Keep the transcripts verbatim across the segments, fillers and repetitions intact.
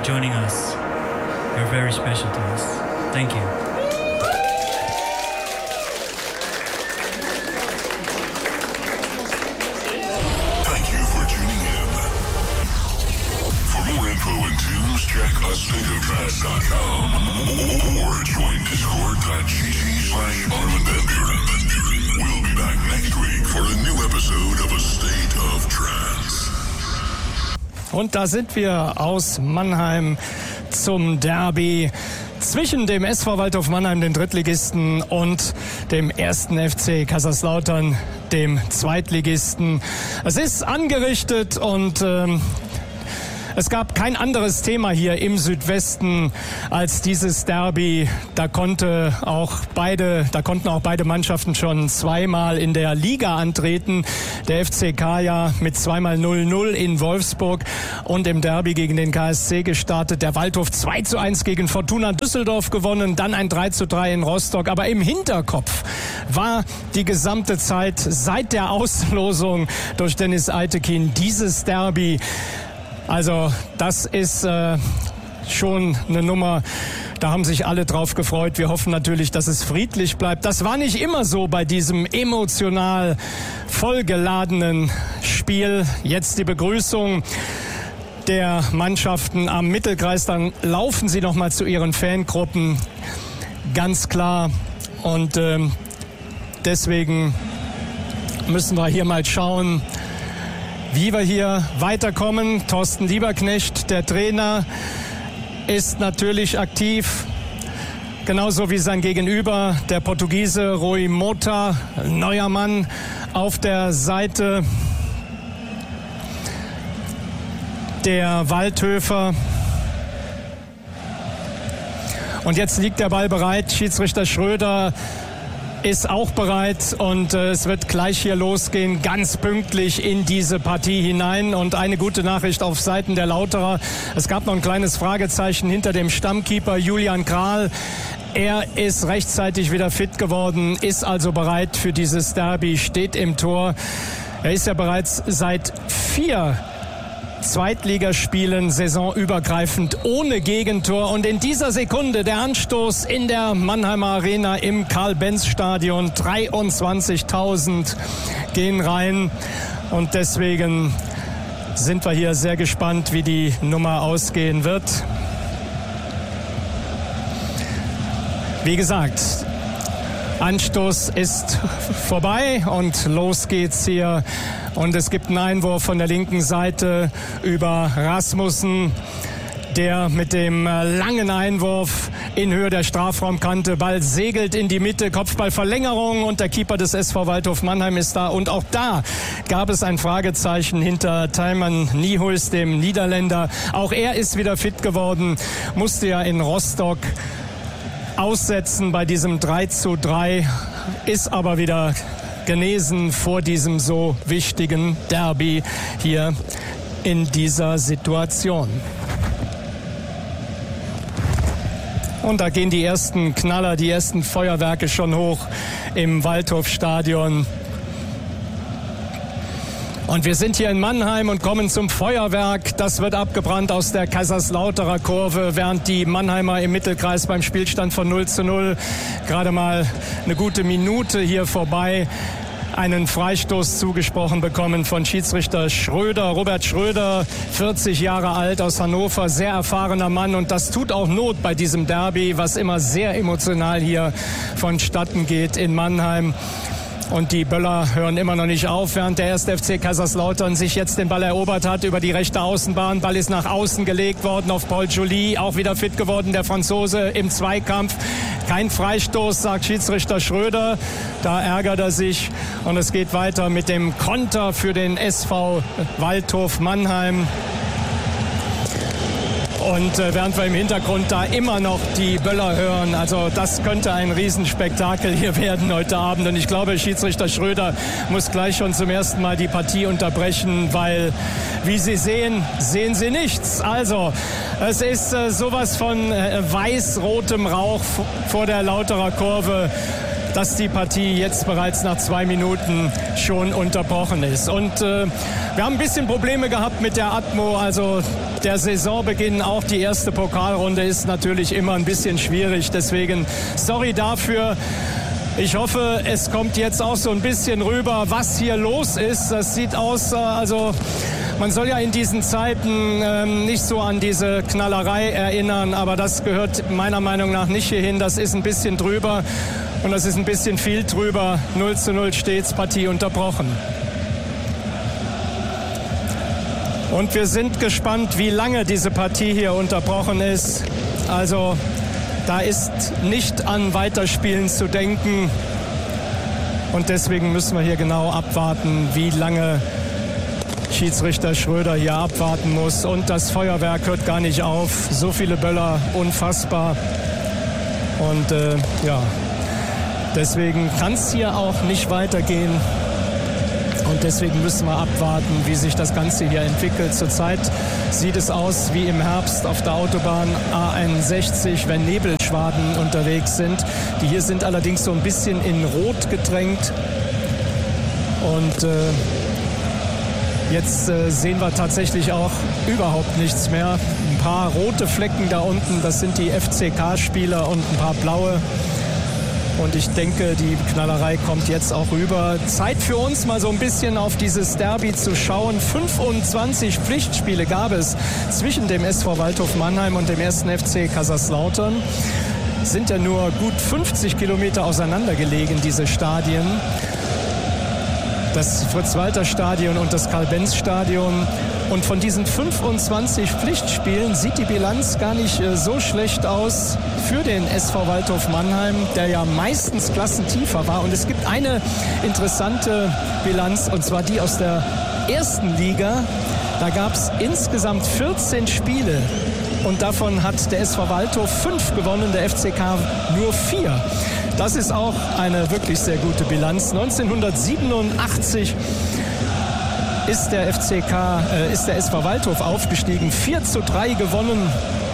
for joining us. You're very special to us. Thank you. Thank you for tuning in. For more info and tunes, check a state of trance dot com or join discord.gg slash Armin Van Buren. We'll be back next week for a new episode of A State of Trance. Und da sind wir aus Mannheim zum Derby zwischen dem S V Waldhof Mannheim, den Drittligisten, und dem ersten F C Kaiserslautern, dem Zweitligisten. Es ist angerichtet und ähm, es gab kein anderes Thema hier im Südwesten als dieses Derby. Da konnte auch beide, da konnten auch beide Mannschaften schon zweimal in der Liga antreten. Der F C K ja mit zweimal null null in Wolfsburg und im Derby gegen den K S C gestartet. Der Waldhof zwei zu eins gegen Fortuna Düsseldorf gewonnen, dann ein drei zu drei in Rostock. Aber im Hinterkopf war die gesamte Zeit seit der Auslosung durch Dennis Eitekin dieses Derby. Also das ist äh, schon eine Nummer, da haben sich alle drauf gefreut. Wir hoffen natürlich, dass es friedlich bleibt. Das war nicht immer so bei diesem emotional vollgeladenen Spiel. Jetzt die Begrüßung der Mannschaften am Mittelkreis. Dann laufen sie nochmal zu ihren Fangruppen, ganz klar. Und ähm, deswegen müssen wir hier mal schauen, wie wir hier weiterkommen. Thorsten Lieberknecht, der Trainer, ist natürlich aktiv. Genauso wie sein Gegenüber, der Portugiese Rui Mota, neuer Mann auf der Seite der Waldhöfer. Und jetzt liegt der Ball bereit. Schiedsrichter Schröder ist auch bereit und äh, es wird gleich hier losgehen, ganz pünktlich in diese Partie hinein. Und eine gute Nachricht auf Seiten der Lauterer: Es gab noch ein kleines Fragezeichen hinter dem Stammkeeper Julian Kral. Er ist rechtzeitig wieder fit geworden, ist also bereit für dieses Derby, steht im Tor. Er ist ja bereits seit vier Zweitligaspielen saisonübergreifend ohne Gegentor. Und in dieser Sekunde der Anstoß in der Mannheimer Arena im Karl-Benz-Stadion. dreiundzwanzigtausend gehen rein. Und deswegen sind wir hier sehr gespannt, wie die Nummer ausgehen wird. Wie gesagt, Anstoß ist vorbei und los geht's hier. Und es gibt einen Einwurf von der linken Seite über Rasmussen, der mit dem langen Einwurf in Höhe der Strafraumkante, Ball segelt in die Mitte, Kopfballverlängerung und der Keeper des S V Waldhof Mannheim ist da. Und auch da gab es ein Fragezeichen hinter Tijman Niehuis, dem Niederländer. Auch er ist wieder fit geworden, musste ja in Rostock aussetzen bei diesem drei zu drei, ist aber wieder genesen vor diesem so wichtigen Derby hier in dieser Situation. Und da gehen die ersten Knaller, die ersten Feuerwerke schon hoch im Waldhofstadion. Und wir sind hier in Mannheim und kommen zum Feuerwerk. Das wird abgebrannt aus der Kaiserslauterer Kurve, während die Mannheimer im Mittelkreis beim Spielstand von null zu null gerade mal eine gute Minute hier vorbei einen Freistoß zugesprochen bekommen von Schiedsrichter Schröder. Robert Schröder, vierzig Jahre alt, aus Hannover, sehr erfahrener Mann. Und das tut auch Not bei diesem Derby, was immer sehr emotional hier vonstatten geht in Mannheim. Und die Böller hören immer noch nicht auf, während der erste F C Kaiserslautern sich jetzt den Ball erobert hat über die rechte Außenbahn. Ball ist nach außen gelegt worden auf Paul Joly, auch wieder fit geworden, der Franzose im Zweikampf. Kein Freistoß, sagt Schiedsrichter Schröder. Da ärgert er sich und es geht weiter mit dem Konter für den S V Waldhof Mannheim. Und äh, während wir im Hintergrund da immer noch die Böller hören, also das könnte ein Riesenspektakel hier werden heute Abend. Und ich glaube, Schiedsrichter Schröder muss gleich schon zum ersten Mal die Partie unterbrechen, weil, wie Sie sehen, sehen Sie nichts. Also, es ist äh, sowas von äh, weiß-rotem Rauch f- vor der Lauterer Kurve. dass die Partie jetzt bereits nach zwei Minuten schon unterbrochen ist. Und äh, wir haben ein bisschen Probleme gehabt mit der Atmo, also der Saisonbeginn, auch die erste Pokalrunde ist natürlich immer ein bisschen schwierig, deswegen sorry dafür. Ich hoffe, es kommt jetzt auch so ein bisschen rüber, was hier los ist. Das sieht aus, also man soll ja in diesen Zeiten ähm, nicht so an diese Knallerei erinnern, aber das gehört meiner Meinung nach nicht hierhin. Das ist ein bisschen drüber und das ist ein bisschen viel drüber. null zu null steht's, Partie unterbrochen. Und wir sind gespannt, wie lange diese Partie hier unterbrochen ist. Also da ist nicht an Weiterspielen zu denken. Und deswegen müssen wir hier genau abwarten, wie lange Schiedsrichter Schröder hier abwarten muss. Und das Feuerwerk hört gar nicht auf. So viele Böller, unfassbar. Und äh, ja, deswegen kann es hier auch nicht weitergehen. Und deswegen müssen wir abwarten, wie sich das Ganze hier entwickelt. Zurzeit sieht es aus wie im Herbst auf der Autobahn A einundsechzig, wenn Nebelschwaden unterwegs sind. Die hier sind allerdings so ein bisschen in Rot getränkt. Und äh, jetzt äh, sehen wir tatsächlich auch überhaupt nichts mehr. Ein paar rote Flecken da unten, das sind die F C K-Spieler und ein paar blaue. Und ich denke, die Knallerei kommt jetzt auch rüber. Zeit für uns, mal so ein bisschen auf dieses Derby zu schauen. fünfundzwanzig Pflichtspiele gab es zwischen dem S V Waldhof Mannheim und dem ersten F C Kaiserslautern. Sind ja nur gut fünfzig Kilometer auseinander gelegen, diese Stadien. Das Fritz-Walter-Stadion und das Karl-Benz-Stadion. Und von diesen fünfundzwanzig Pflichtspielen sieht die Bilanz gar nicht äh, so schlecht aus für den S V Waldhof Mannheim, der ja meistens klassentiefer war. Und es gibt eine interessante Bilanz, und zwar die aus der ersten Liga. Da gab es insgesamt vierzehn Spiele. Und davon hat der S V Waldhof fünf gewonnen, der F C K nur vier. Das ist auch eine wirklich sehr gute Bilanz. neunzehnhundertsiebenundachtzig ist der F C K, äh, ist der S V Waldhof aufgestiegen. vier zu drei gewonnen.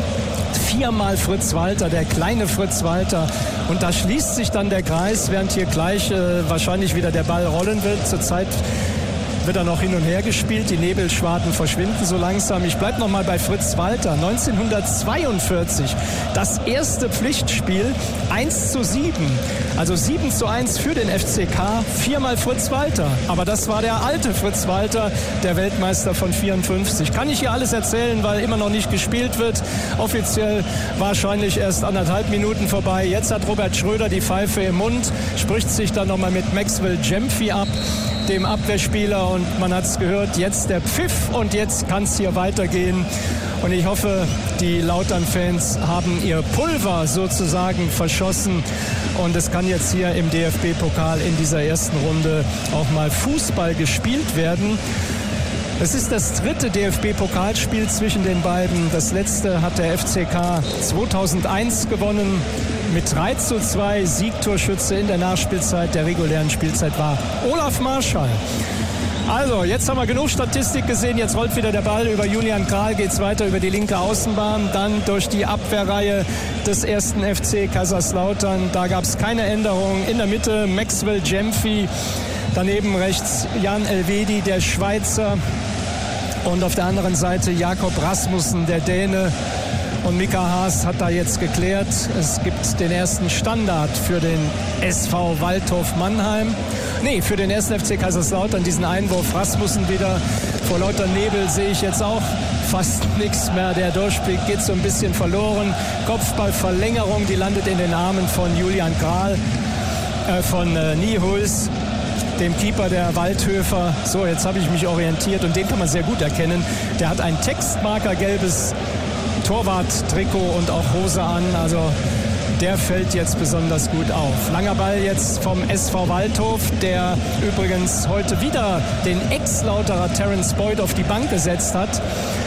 Viermal Fritz Walter, der kleine Fritz Walter. Und da schließt sich dann der Kreis, während hier gleich äh, wahrscheinlich wieder der Ball rollen wird. Zurzeit wird er noch hin und her gespielt. Die Nebelschwaden verschwinden so langsam. Ich bleibe noch mal bei Fritz Walter. neunzehnhundertzweiundvierzig, das erste Pflichtspiel, eins zu sieben. Also sieben zu eins für den F C K, viermal Fritz Walter. Aber das war der alte Fritz Walter, der Weltmeister von vierundfünfzig. Kann ich hier alles erzählen, weil immer noch nicht gespielt wird. Offiziell wahrscheinlich erst anderthalb Minuten vorbei. Jetzt hat Robert Schröder die Pfeife im Mund, spricht sich dann noch mal mit Maxwell Gyamfi ab, dem Abwehrspieler, und man hat es gehört, jetzt der Pfiff und jetzt kann es hier weitergehen. Und ich hoffe, die Lautern-Fans haben ihr Pulver sozusagen verschossen und es kann jetzt hier im D F B-Pokal in dieser ersten Runde auch mal Fußball gespielt werden. Es ist das dritte D F B-Pokalspiel zwischen den beiden. Das letzte hat der F C K zweitausendeins gewonnen mit drei zu zwei. Siegtorschütze in der Nachspielzeit der regulären Spielzeit war Olaf Marschall. Also, jetzt haben wir genug Statistik gesehen. Jetzt rollt wieder der Ball über Julian Kral, geht's weiter über die linke Außenbahn, dann durch die Abwehrreihe des ersten F C Kaiserslautern. Da gab es keine Änderung. In der Mitte Maxwell Gyamfi, daneben rechts Jan Elvedi, der Schweizer, und auf der anderen Seite Jakob Rasmussen, der Däne. Und Mika Haas hat da jetzt geklärt, es gibt den ersten Standard für den S V Waldhof Mannheim. Nee, für den ersten F C Kaiserslautern, diesen Einwurf Rasmussen wieder. Vor lauter Nebel sehe ich jetzt auch fast nichts mehr. Der Durchblick geht so ein bisschen verloren. Kopfballverlängerung, die landet in den Armen von Julian Kral, äh, von äh, Niehuls, dem Keeper der Waldhöfer. So, jetzt habe ich mich orientiert und den kann man sehr gut erkennen. Der hat ein textmarkergelbes Torwart-Trikot und auch Hose an. Also der fällt jetzt besonders gut auf. Langer Ball jetzt vom S V Waldhof, der übrigens heute wieder den Ex-Lauterer Terence Boyd auf die Bank gesetzt hat.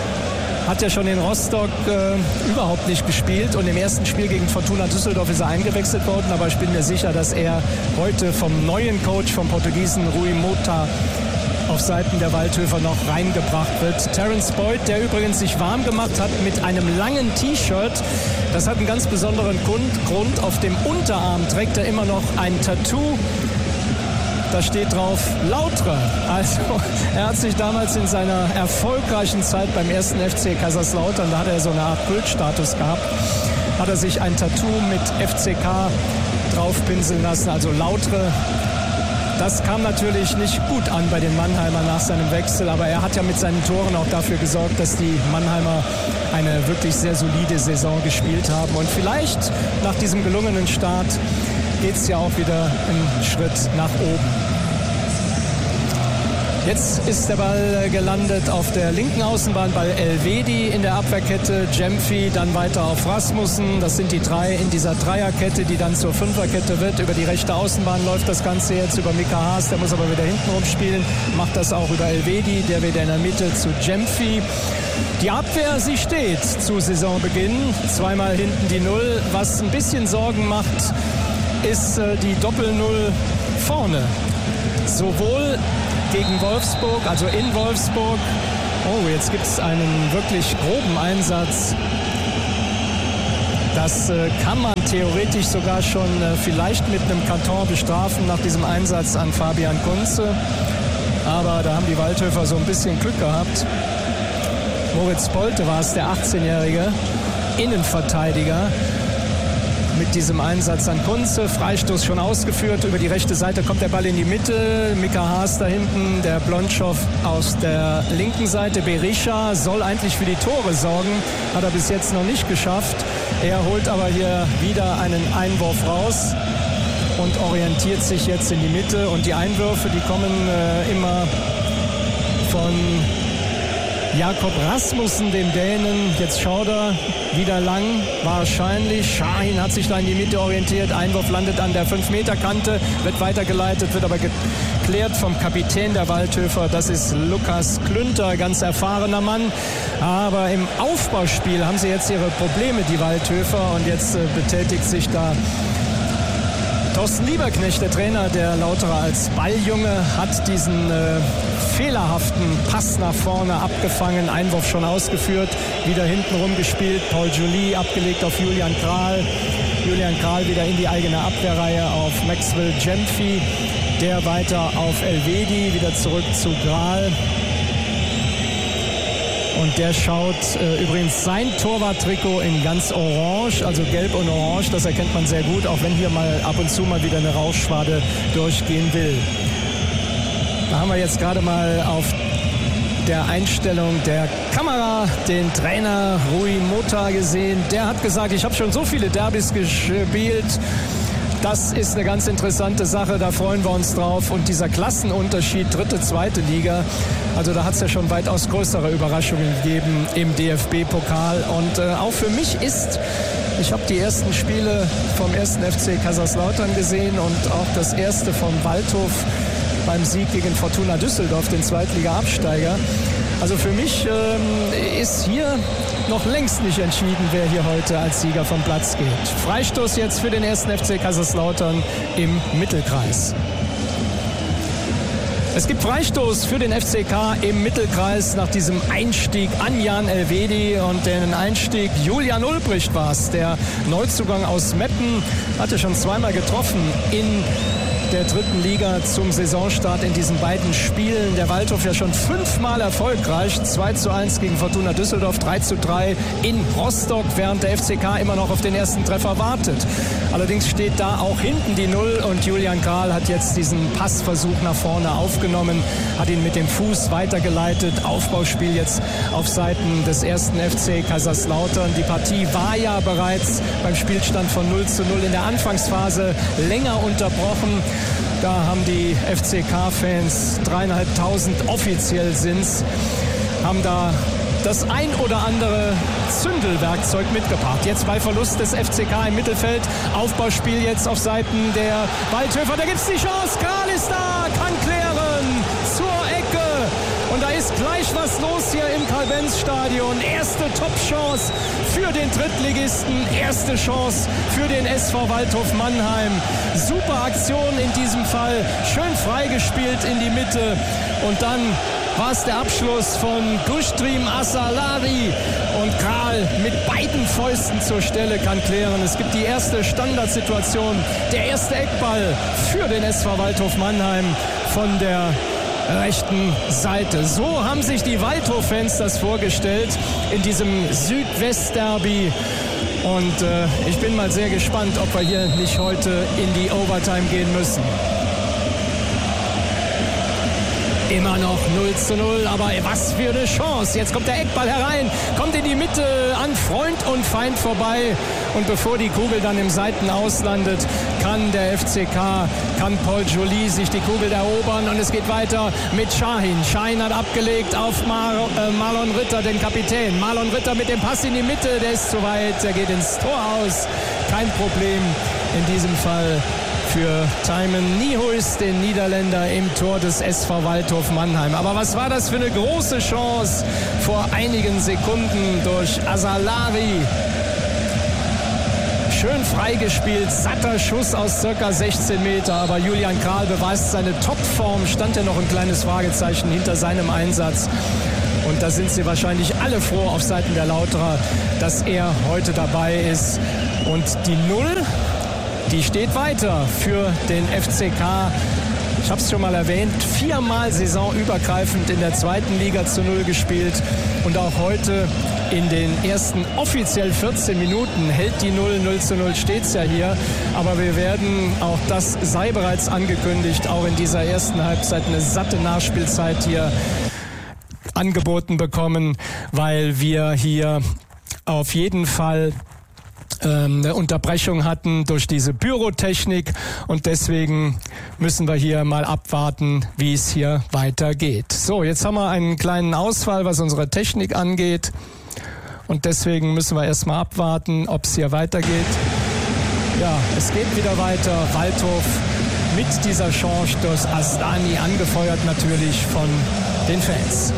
Hat ja schon in Rostock äh, überhaupt nicht gespielt und im ersten Spiel gegen Fortuna Düsseldorf ist er eingewechselt worden. Aber ich bin mir sicher, dass er heute vom neuen Coach, vom Portugiesen Rui Mota, auf Seiten der Waldhöfer noch reingebracht wird. Terence Boyd, der übrigens sich warm gemacht hat mit einem langen T-Shirt. Das hat einen ganz besonderen Grund. Auf dem Unterarm trägt er immer noch ein Tattoo. Da steht drauf Lautre. Also er hat sich damals in seiner erfolgreichen Zeit beim ersten F C Kaiserslautern, da hat er so eine Art Kultstatus gehabt, hat er sich ein Tattoo mit F C K draufpinseln lassen, also Lautre. Das kam natürlich nicht gut an bei den Mannheimern nach seinem Wechsel, aber er hat ja mit seinen Toren auch dafür gesorgt, dass die Mannheimer eine wirklich sehr solide Saison gespielt haben. Und vielleicht nach diesem gelungenen Start geht es ja auch wieder einen Schritt nach oben. Jetzt ist der Ball gelandet auf der linken Außenbahn bei Elvedi in der Abwehrkette, Gyamfi dann weiter auf Rasmussen. Das sind die drei in dieser Dreierkette, die dann zur Fünferkette wird. Über die rechte Außenbahn läuft das Ganze jetzt über Mika Haas, der muss aber wieder hinten rumspielen. Macht das auch über Elvedi, der wieder in der Mitte zu Gyamfi. Die Abwehr, sie steht zu Saisonbeginn. Zweimal hinten die Null. Was ein bisschen Sorgen macht, ist äh, die Doppel-Null vorne. Sowohl gegen Wolfsburg, also in Wolfsburg. Oh, jetzt gibt es einen wirklich groben Einsatz. Das äh, kann man theoretisch sogar schon äh, vielleicht mit einem Karton bestrafen nach diesem Einsatz an Fabian Kunze. Aber da haben die Waldhöfer so ein bisschen Glück gehabt. Moritz Polte war es, der achtzehnjährige Innenverteidiger. Mit diesem Einsatz an Kunze, Freistoß schon ausgeführt, über die rechte Seite kommt der Ball in die Mitte, Mika Haas da hinten, der Blondschow aus der linken Seite, Berisha soll eigentlich für die Tore sorgen, hat er bis jetzt noch nicht geschafft, er holt aber hier wieder einen Einwurf raus und orientiert sich jetzt in die Mitte und die Einwürfe, die kommen äh, immer von Jakob Rasmussen, dem Dänen. Jetzt schaut er wieder lang, wahrscheinlich. Schahin hat sich da in die Mitte orientiert. Einwurf landet an der fünf Meter Kante, wird weitergeleitet, wird aber geklärt vom Kapitän der Waldhöfer. Das ist Lukas Klünter, ganz erfahrener Mann. Aber im Aufbauspiel haben sie jetzt ihre Probleme, die Waldhöfer. Und jetzt äh, betätigt sich da Thorsten Lieberknecht, der Trainer der Lauterer als Balljunge, hat diesen äh, fehlerhaften Pass nach vorne abgefangen, Einwurf schon ausgeführt, wieder hinten rumgespielt, Paul Joly abgelegt auf Julian Kral, Julian Kral wieder in die eigene Abwehrreihe auf Maxwell Gyamfi, der weiter auf Elvedi, wieder zurück zu Kral. Und der schaut äh, übrigens sein Torwarttrikot in ganz orange, also gelb und orange, das erkennt man sehr gut, auch wenn hier mal ab und zu mal wieder eine Rauchschwade durchgehen will. Da haben wir jetzt gerade mal auf der Einstellung der Kamera den Trainer Rui Mota gesehen. Der hat gesagt, ich habe schon so viele Derbys gespielt. Das ist eine ganz interessante Sache, da freuen wir uns drauf. Und dieser Klassenunterschied, dritte, zweite Liga, also da hat es ja schon weitaus größere Überraschungen gegeben im D F B-Pokal. Und äh, auch für mich ist, ich habe die ersten Spiele vom ersten F C Kaiserslautern gesehen und auch das erste vom Waldhof beim Sieg gegen Fortuna Düsseldorf, den Zweitliga-Absteiger. Also für mich ähm, ist hier noch längst nicht entschieden, wer hier heute als Sieger vom Platz geht. Freistoß jetzt für den ersten F C Kaiserslautern im Mittelkreis. Es gibt Freistoß für den F C K im Mittelkreis nach diesem Einstieg an Jan Elvedi und den Einstieg Julian Ulbricht war es. Der Neuzugang aus Meppen hatte schon zweimal getroffen in der dritten Liga zum Saisonstart in diesen beiden Spielen. Der Waldhof ja schon fünfmal erfolgreich. zwei zu eins gegen Fortuna Düsseldorf, drei zu drei in Rostock, während der F C K immer noch auf den ersten Treffer wartet. Allerdings steht da auch hinten die Null und Julian Kral hat jetzt diesen Passversuch nach vorne aufgenommen, hat ihn mit dem Fuß weitergeleitet. Aufbauspiel jetzt auf Seiten des ersten F C Kaiserslautern. Die Partie war ja bereits beim Spielstand von null zu null in der Anfangsphase länger unterbrochen. Da haben die F C K-Fans, dreieinhalbtausend offiziell sind's, haben da das ein oder andere Zündelwerkzeug mitgebracht. Jetzt bei Verlust des F C K im Mittelfeld. Aufbauspiel jetzt auf Seiten der Waldhöfer. Da gibt's die Chance. Kral ist da, kann klären zur Ecke. Und da ist gleich was was los hier im Karl-Benz-Stadion. Erste Top-Chance für den Drittligisten, erste Chance für den S V Waldhof Mannheim. Super Aktion in diesem Fall, schön freigespielt in die Mitte und dann war es der Abschluss von Gustrim Asalari und Kral mit beiden Fäusten zur Stelle kann klären. Es gibt die erste Standardsituation, der erste Eckball für den S V Waldhof Mannheim von der rechten Seite. So haben sich die Waldhof-Fans das vorgestellt in diesem Südwest-Derby. Und äh, ich bin mal sehr gespannt, ob wir hier nicht heute in die Overtime gehen müssen. Immer noch null zu null, aber was für eine Chance. Jetzt kommt der Eckball herein, kommt in die Mitte an Freund und Feind vorbei. Und bevor die Kugel dann im Seitenaus landet, kann der F C K, kann Paul Joly sich die Kugel erobern. Und es geht weiter mit Şahin. Şahin hat abgelegt auf Mar äh, Marlon Ritter, den Kapitän. Marlon Ritter mit dem Pass in die Mitte, der ist zu weit, der geht ins Tor aus. Kein Problem in diesem Fall für Tijmen Niehuis, den Niederländer im Tor des S V Waldhof Mannheim. Aber was war das für eine große Chance vor einigen Sekunden durch Asalari. Schön freigespielt, satter Schuss aus circa sechzehn Meter, aber Julian Kral beweist seine Topform, stand ja noch ein kleines Fragezeichen hinter seinem Einsatz. Und da sind sie wahrscheinlich alle froh auf Seiten der Lauterer, dass er heute dabei ist. Und die Null, die steht weiter für den F C K. Ich habe es schon mal erwähnt, viermal saisonübergreifend in der zweiten Liga zu Null gespielt. Und auch heute in den ersten offiziell vierzehn Minuten hält die Null, null zu null steht es ja hier. Aber wir werden, auch das sei bereits angekündigt, auch in dieser ersten Halbzeit eine satte Nachspielzeit hier angeboten bekommen, weil wir hier auf jeden Fall eine Unterbrechung hatten durch diese Pyrotechnik und deswegen müssen wir hier mal abwarten, wie es hier weitergeht. So, jetzt haben wir einen kleinen Ausfall, was unsere Technik angeht und deswegen müssen wir erstmal abwarten, ob es hier weitergeht. Ja, es geht wieder weiter. Waldhof mit dieser Chance durch Aslani, angefeuert natürlich von den Fans.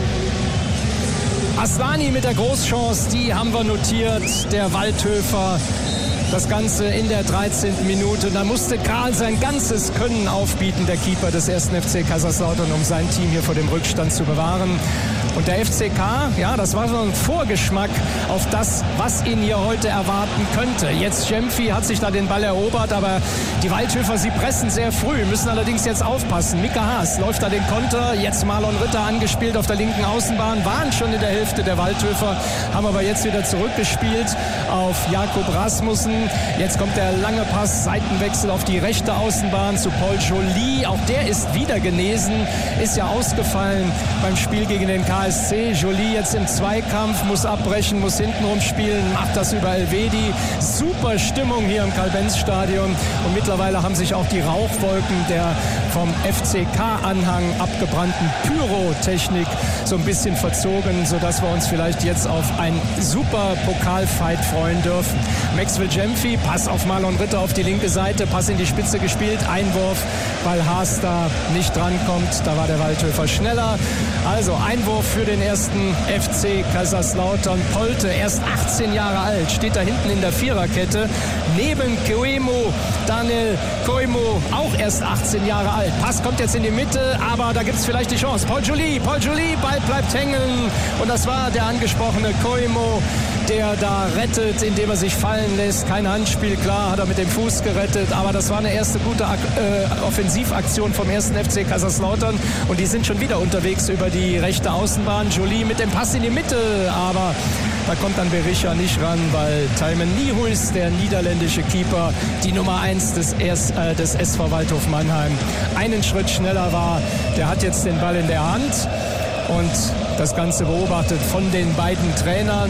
Aslani mit der Großchance, die haben wir notiert, der Waldhöfer. Das Ganze in der dreizehnten Minute. Da musste Kral sein ganzes Können aufbieten, der Keeper des ersten F C Kaiserslautern, um sein Team hier vor dem Rückstand zu bewahren. Und der F C K, ja, das war so ein Vorgeschmack auf das, was ihn hier heute erwarten könnte. Jetzt Gyamfi hat sich da den Ball erobert, aber die Waldhöfer, sie pressen sehr früh, müssen allerdings jetzt aufpassen. Mika Haas läuft da den Konter, jetzt Marlon Ritter angespielt auf der linken Außenbahn, waren schon in der Hälfte der Waldhöfer, haben aber jetzt wieder zurückgespielt auf Jakob Rasmussen. Jetzt kommt der lange Pass, Seitenwechsel auf die rechte Außenbahn zu Paul Joly. Auch der ist wieder genesen, ist ja ausgefallen beim Spiel gegen den K S C. Joly jetzt im Zweikampf, muss abbrechen, muss hintenrum spielen, macht das über Elvedi. Super Stimmung hier im Karl-Benz-Stadion und mittlerweile haben sich auch die Rauchwolken der vom F C K-Anhang abgebrannten Pyrotechnik so ein bisschen verzogen, sodass wir uns vielleicht jetzt auf einen super Pokalfight freuen dürfen. Maxwell Gyamfi, Pass auf Marlon Ritter auf die linke Seite, Pass in die Spitze gespielt, Einwurf, weil Haas da nicht drankommt, da war der Waldhöfer schneller. Also Einwurf für den ersten F C Kaiserslautern. Polte, erst achtzehn Jahre alt, steht da hinten in der Viererkette, neben Koimo, Daniel Koimo, auch erst achtzehn Jahre alt. Pass kommt jetzt in die Mitte, aber da gibt es vielleicht die Chance. Paul Joly, Paul Joly, Ball bleibt hängen und das war der angesprochene Koimo, der da rettet, indem er sich fallen lässt. Kein Handspiel, klar, hat er mit dem Fuß gerettet, aber das war eine erste gute äh, Offensivaktion vom ersten F C Kaiserslautern und die sind schon wieder unterwegs über die rechte Außenbahn. Joly mit dem Pass in die Mitte, aber da kommt dann Berisha nicht ran, weil Tijmen Niehuis, der niederländische Keeper, die Nummer eins des, äh, des S V Waldhof Mannheim, einen Schritt schneller war. Der hat jetzt den Ball in der Hand und das Ganze beobachtet von den beiden Trainern.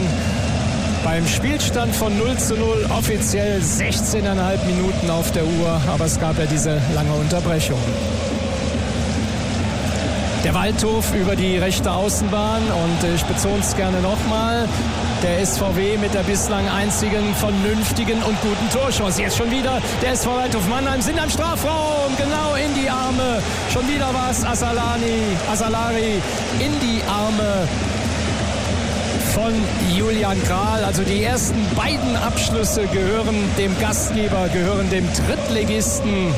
Beim Spielstand von null zu null, offiziell sechzehn Komma fünf Minuten auf der Uhr, aber es gab ja diese lange Unterbrechung. Der Waldhof über die rechte Außenbahn und ich betone es gerne nochmal, Der S V W mit der bislang einzigen vernünftigen und guten Torchance. Jetzt schon wieder der S V Waldhof Mannheim sind am Strafraum, genau in die Arme. Schon wieder was Asalani, Asalari in die Arme von Julian Kral. Also die ersten beiden Abschlüsse gehören dem Gastgeber, gehören dem Drittligisten.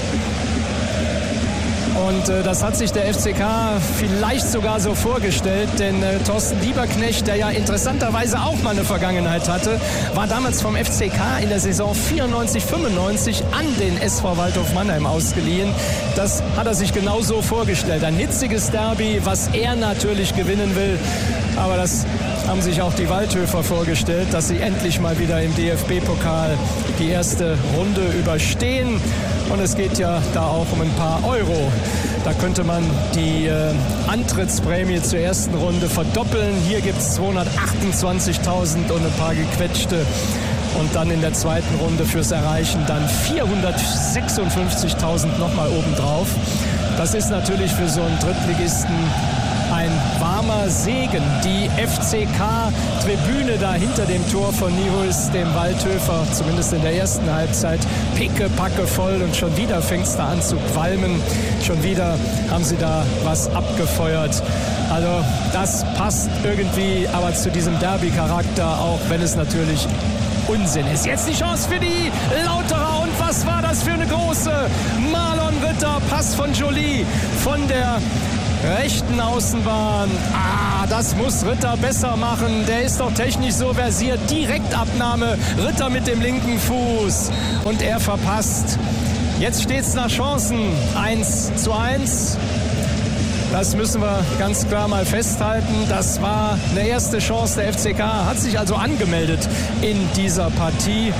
Und äh, das hat sich der F C K vielleicht sogar so vorgestellt, denn äh, Thorsten Lieberknecht, der ja interessanterweise auch mal eine Vergangenheit hatte, war damals vom F C K in der Saison vierundneunzig fünfundneunzig an den S V Waldhof Mannheim ausgeliehen. Das hat er sich genau so vorgestellt. Ein hitziges Derby, was er natürlich gewinnen will. Aber das haben sich auch die Waldhöfer vorgestellt, dass sie endlich mal wieder im D F B-Pokal die erste Runde überstehen. Und es geht ja da auch um ein paar Euro. Da könnte man die äh, Antrittsprämie zur ersten Runde verdoppeln. Hier gibt es zweihundertachtundzwanzigtausend und ein paar gequetschte. Und dann in der zweiten Runde fürs Erreichen dann vierhundertsechsundfünfzigtausend nochmal obendrauf. Das ist natürlich für so einen Drittligisten ein warmer Segen. Die F C K-Tribüne da hinter dem Tor von Niehuis, dem Waldhöfer, zumindest in der ersten Halbzeit, picke-packe voll. Und schon wieder fängt es da an zu qualmen. Schon wieder haben sie da was abgefeuert. Also das passt irgendwie aber zu diesem Derby-Charakter, auch wenn es natürlich Unsinn ist. Jetzt die Chance für die Lauterer. Und was war das für eine große Marlon Ritter? Pass von Joly von der rechten Außenbahn. Ah, das muss Ritter besser machen. Der ist doch technisch so versiert. Direktabnahme. Ritter mit dem linken Fuß. Und er verpasst. Jetzt steht es nach Chancen. eins zu eins. Das müssen wir ganz klar mal festhalten. Das war eine erste Chance der F C K. Hat sich also angemeldet in dieser Partie.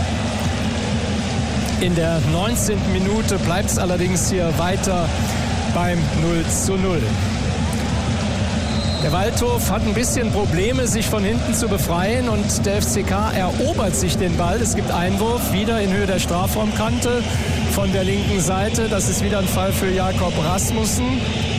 In der neunzehnten Minute bleibt es allerdings hier weiter beim null zu null. Der Waldhof hat ein bisschen Probleme, sich von hinten zu befreien, und der F C K erobert sich den Ball. Es gibt Einwurf, wieder in Höhe der Strafraumkante von der linken Seite. Das ist wieder ein Fall für Jakob Rasmussen.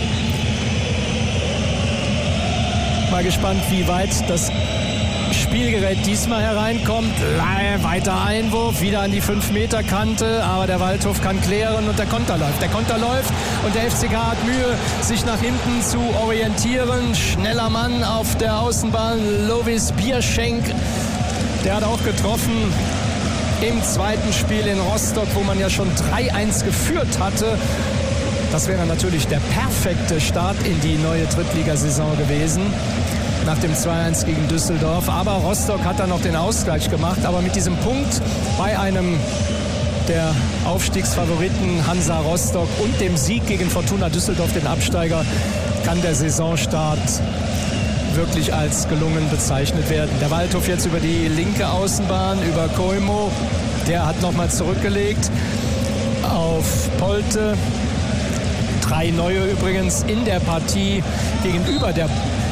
Mal gespannt, wie weit das Spielgerät diesmal hereinkommt. Weiter Einwurf, wieder an die fünf Meter Kante, aber der Waldhof kann klären und der Konter läuft. Der Konter läuft und der F C K hat Mühe, sich nach hinten zu orientieren. Schneller Mann auf der Außenbahn, Lovis Bierschenk, der hat auch getroffen im zweiten Spiel in Rostock, wo man ja schon drei eins geführt hatte. Das wäre natürlich der perfekte Start in die neue Drittligasaison gewesen. Nach dem zwei eins gegen Düsseldorf. Aber Rostock hat dann noch den Ausgleich gemacht. Aber mit diesem Punkt bei einem der Aufstiegsfavoriten Hansa Rostock und dem Sieg gegen Fortuna Düsseldorf, den Absteiger, kann der Saisonstart wirklich als gelungen bezeichnet werden. Der Waldhof jetzt über die linke Außenbahn, über Koimo. Der hat nochmal zurückgelegt auf Polte. Drei neue übrigens in der Partie gegenüber der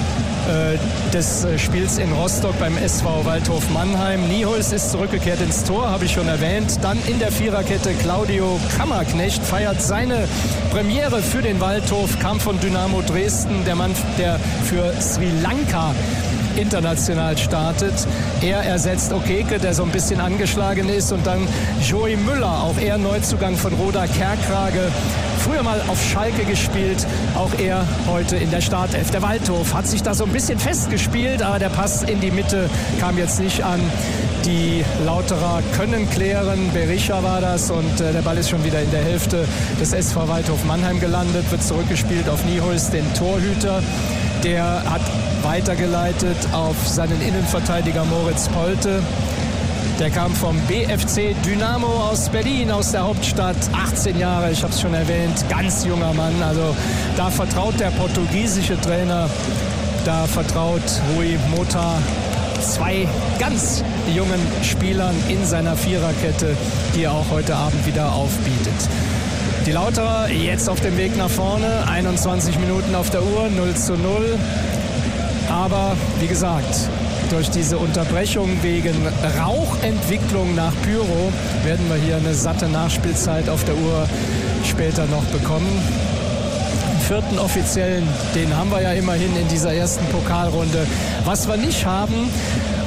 des Spiels in Rostock beim S V Waldhof Mannheim. Niehuis ist zurückgekehrt ins Tor, habe ich schon erwähnt. Dann in der Viererkette Claudio Kammerknecht feiert seine Premiere für den Waldhof, kam von Dynamo Dresden, der Mann, der für Sri Lanka international startet. Er ersetzt Okeke, der so ein bisschen angeschlagen ist, und dann Joey Müller, auch er Neuzugang von Roda Kerkrade. Früher mal auf Schalke gespielt, auch er heute in der Startelf. Der Waldhof hat sich da so ein bisschen festgespielt, aber der Pass in die Mitte kam jetzt nicht an. Die Lauterer können klären, Berisha war das, und äh, der Ball ist schon wieder in der Hälfte des S V Waldhof Mannheim gelandet, wird zurückgespielt auf Niehuis, den Torhüter. Der hat weitergeleitet auf seinen Innenverteidiger Moritz Polte. Der kam vom B F C Dynamo aus Berlin, aus der Hauptstadt, achtzehn Jahre, ich habe es schon erwähnt, ganz junger Mann. Also da vertraut der portugiesische Trainer, da vertraut Rui Mota zwei ganz jungen Spielern in seiner Viererkette, die er auch heute Abend wieder aufbietet. Die Lauterer jetzt auf dem Weg nach vorne, einundzwanzig Minuten auf der Uhr, null zu null. Aber wie gesagt, durch diese Unterbrechung wegen Rauchentwicklung nach Pyro werden wir hier eine satte Nachspielzeit auf der Uhr später noch bekommen. Den vierten Offiziellen, den haben wir ja immerhin in dieser ersten Pokalrunde. Was wir nicht haben,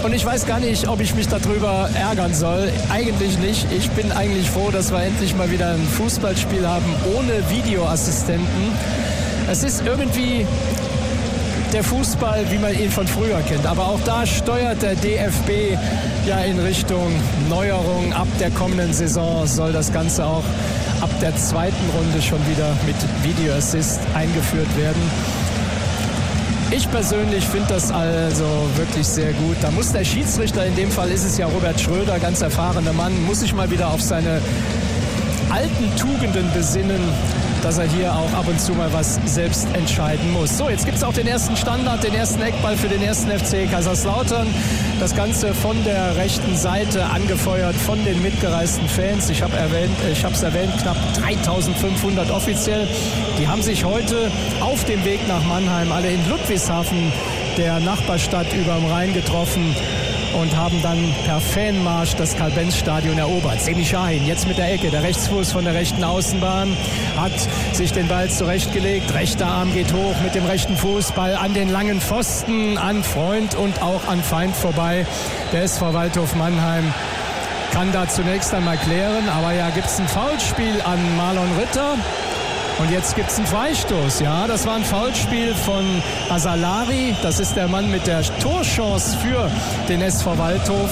Und ich weiß gar nicht, ob ich mich darüber ärgern soll. Eigentlich nicht. Ich bin eigentlich froh, dass wir endlich mal wieder ein Fußballspiel haben ohne Videoassistenten. Es ist irgendwie der Fußball, wie man ihn von früher kennt. Aber auch da steuert der D F B ja in Richtung Neuerung. Ab der kommenden Saison soll das Ganze auch ab der zweiten Runde schon wieder mit Videoassist eingeführt werden. Ich persönlich finde das also wirklich sehr gut. Da muss der Schiedsrichter, in dem Fall ist es ja Robert Schröder, ganz erfahrener Mann, muss sich mal wieder auf seine alten Tugenden besinnen, dass er hier auch ab und zu mal was selbst entscheiden muss. So, jetzt gibt es auch den ersten Standard, den ersten Eckball für den ersten F C Kaiserslautern. Das Ganze von der rechten Seite, angefeuert von den mitgereisten Fans. Ich habe erwähnt, ich habe es erwähnt, knapp dreitausendfünfhundert offiziell. Die haben sich heute auf dem Weg nach Mannheim alle in Ludwigshafen, der Nachbarstadt überm Rhein, getroffen und haben dann per Fanmarsch das Karl-Benz-Stadion erobert. Semi Şahin jetzt mit der Ecke, der Rechtsfuß von der rechten Außenbahn, hat sich den Ball zurechtgelegt, rechter Arm geht hoch mit dem rechten Fußball an den langen Pfosten, an Freund und auch an Feind vorbei. Der S V Waldhof Mannheim kann da zunächst einmal klären, aber ja, gibt es ein Foulspiel an Marlon Ritter. Und jetzt gibt es einen Freistoß. Ja, das war ein Foulspiel von Asalari. Das ist der Mann mit der Torchance für den S V Waldhof.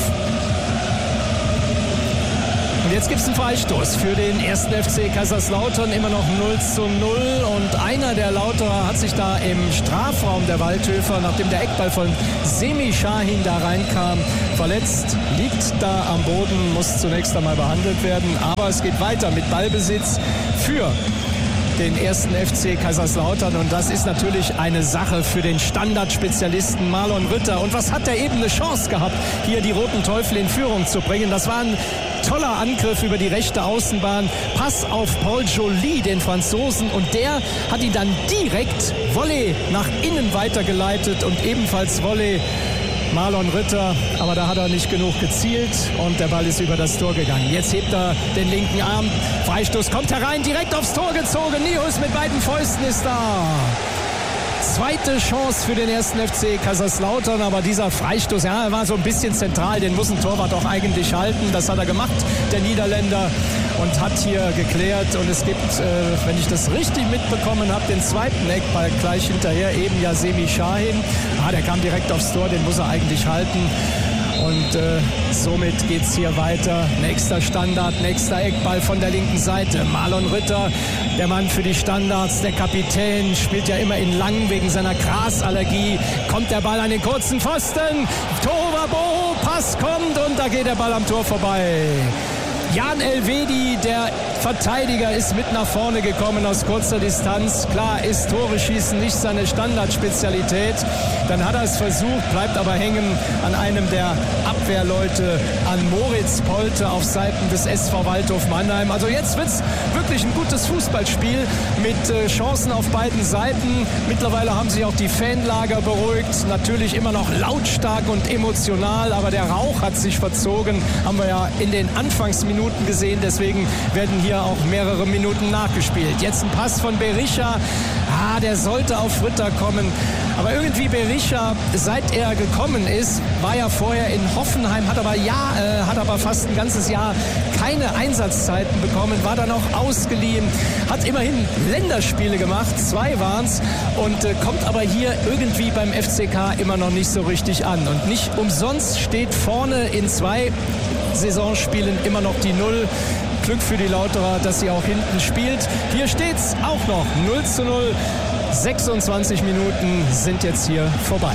Und jetzt gibt es einen Freistoß für den ersten F C Kaiserslautern. Immer noch null zu null. Und einer der Lauterer hat sich da im Strafraum der Waldhöfer, nachdem der Eckball von Semi Şahin da reinkam, verletzt. Liegt da am Boden, muss zunächst einmal behandelt werden. Aber es geht weiter mit Ballbesitz für den ersten F C Kaiserslautern, und das ist natürlich eine Sache für den Standardspezialisten Marlon Ritter. Und was hat er eben eine Chance gehabt, hier die Roten Teufel in Führung zu bringen? Das war ein toller Angriff über die rechte Außenbahn, Pass auf Paul Joly, den Franzosen, und der hat ihn dann direkt Volley nach innen weitergeleitet und ebenfalls Volley Marlon Ritter, aber da hat er nicht genug gezielt und der Ball ist über das Tor gegangen. Jetzt hebt er den linken Arm, Freistoß kommt herein, direkt aufs Tor gezogen, Nihus mit beiden Fäusten ist da. Zweite Chance für den ersten F C Kaiserslautern, aber dieser Freistoß, ja, er war so ein bisschen zentral, den muss ein Torwart auch eigentlich halten. Das hat er gemacht, der Niederländer, und hat hier geklärt. Und es gibt, äh, wenn ich das richtig mitbekommen habe, den zweiten Eckball gleich hinterher, eben ja Semi Şahin. Ah, der kam direkt aufs Tor, den muss er eigentlich halten. Und äh, somit geht es hier weiter. Nächster Standard, nächster Eckball von der linken Seite. Marlon Ritter, der Mann für die Standards, der Kapitän, spielt ja immer in lang wegen seiner Grasallergie. Kommt der Ball an den kurzen Pfosten. Tovabo, Pass kommt und da geht der Ball am Tor vorbei. Jan Elvedi, der Verteidiger, ist mit nach vorne gekommen aus kurzer Distanz. Klar ist Tore schießen nicht seine Standardspezialität. Dann hat er es versucht, bleibt aber hängen an einem der Abwehrleute, an Moritz Polte auf Seiten des S V Waldhof Mannheim. Also jetzt wird es wirklich ein gutes Fußballspiel mit äh, Chancen auf beiden Seiten. Mittlerweile haben sich auch die Fanlager beruhigt. Natürlich immer noch lautstark und emotional, aber der Rauch hat sich verzogen. Haben wir ja in den Anfangsminuten gesehen, deswegen werden hier auch mehrere Minuten nachgespielt. Jetzt ein Pass von Berisha, ah, der sollte auf Ritter kommen, aber irgendwie Berisha, seit er gekommen ist, war ja vorher in Hoffenheim, hat aber, ja, äh, hat aber fast ein ganzes Jahr keine Einsatzzeiten bekommen, war dann auch ausgeliehen, hat immerhin Länderspiele gemacht, zwei waren es, und äh, kommt aber hier irgendwie beim F C K immer noch nicht so richtig an. Und nicht umsonst steht vorne in zwei Saisonspielen immer noch die Null. Glück für die Lauterer, dass sie auch hinten spielt. Hier steht's auch noch null zu null. sechsundzwanzig Minuten sind jetzt hier vorbei.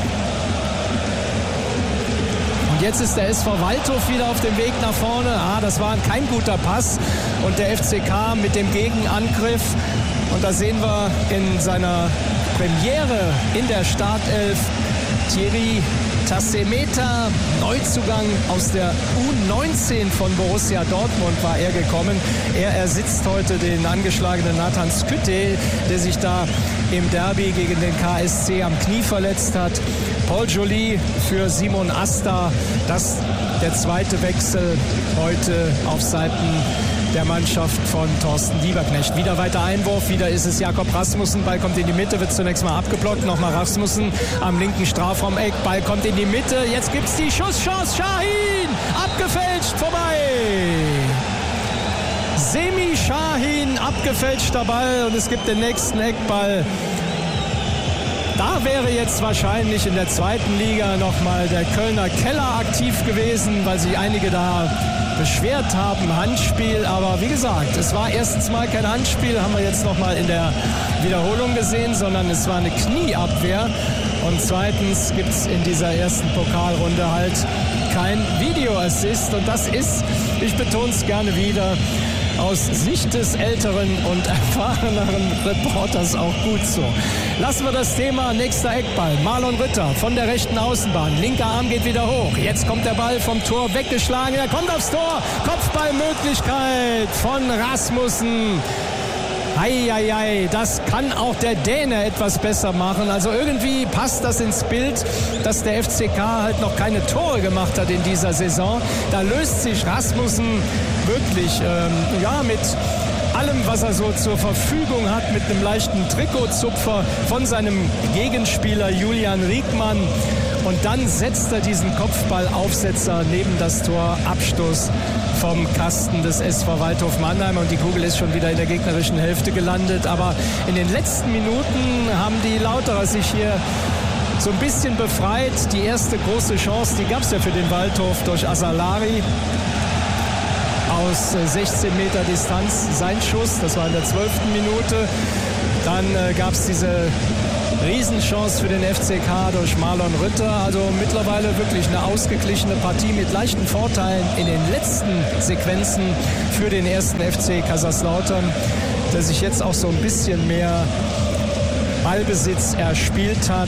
Und jetzt ist der S V Waldhof wieder auf dem Weg nach vorne. Ah, das war kein guter Pass. Und der F C K mit dem Gegenangriff. Und da sehen wir in seiner Premiere in der Startelf Thierry Tassemeta, Neuzugang aus der U neunzehn von Borussia Dortmund war er gekommen. Er ersitzt heute den angeschlagenen Nathan Skytte, der sich da im Derby gegen den K S C am Knie verletzt hat. Paul Joly für Simon Asta, das der zweite Wechsel heute auf Seiten der Mannschaft von Thorsten Lieberknecht. Wieder weiter Einwurf, wieder ist es Jakob Rasmussen. Ball kommt in die Mitte, wird zunächst mal abgeblockt. Nochmal Rasmussen am linken Strafraum-Eck. Ball kommt in die Mitte. Jetzt gibt es die Schusschance. Şahin! Abgefälscht, vorbei! Semih Şahin, abgefälschter Ball und es gibt den nächsten Eckball. Da wäre jetzt wahrscheinlich in der zweiten Liga nochmal der Kölner Keller aktiv gewesen, weil sich einige da beschwert haben, Handspiel. Aber wie gesagt, es war erstens mal kein Handspiel, haben wir jetzt nochmal in der Wiederholung gesehen, sondern es war eine Knieabwehr. Und zweitens gibt es in dieser ersten Pokalrunde halt kein Videoassist. Und das ist, ich betone es gerne wieder, aus Sicht des älteren und erfahreneren Reporters auch gut so. Lassen wir das Thema nächster Eckball. Marlon Ritter von der rechten Außenbahn. Linker Arm geht wieder hoch. Jetzt kommt der Ball vom Tor weggeschlagen. Er kommt aufs Tor. Kopfballmöglichkeit von Rasmussen. Eieiei, das kann auch der Däne etwas besser machen. Also irgendwie passt das ins Bild, dass der F C K halt noch keine Tore gemacht hat in dieser Saison. Da löst sich Rasmussen wirklich ähm, ja, mit allem, was er so zur Verfügung hat, mit einem leichten Trikotzupfer von seinem Gegenspieler Julian Riekmann. Und dann setzt er diesen Kopfballaufsetzer neben das Tor, Abstoß vom Kasten des S V Waldhof Mannheim und die Kugel ist schon wieder in der gegnerischen Hälfte gelandet. Aber in den letzten Minuten haben die Lauterer sich hier so ein bisschen befreit. Die erste große Chance, die gab es ja für den Waldhof durch Azalari. Aus sechzehn Meter Distanz sein Schuss, das war in der zwölften Minute. Dann äh, gab es diese Riesenchance für den F C K durch Marlon Ritter. Also mittlerweile wirklich eine ausgeglichene Partie mit leichten Vorteilen in den letzten Sequenzen für den ersten F C Kaiserslautern, der sich jetzt auch so ein bisschen mehr Ballbesitz erspielt hat.